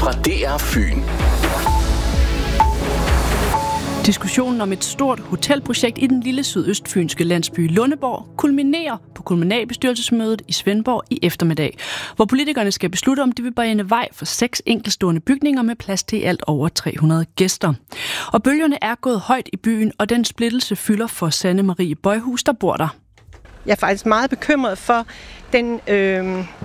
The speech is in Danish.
fra DR Fyn. Diskussionen om et stort hotelprojekt i den lille sydøstfynske landsby Lundeborg kulminerer på kommunalbestyrelsesmødet i Svendborg i eftermiddag, hvor politikerne skal beslutte, om de vil bane vej for 6 enkeltstående bygninger med plads til alt over 300 gæster. Og bølgerne er gået højt i byen, og den splittelse fylder for Sanne Marie Bøjhus, der bor der. Jeg er faktisk meget bekymret for den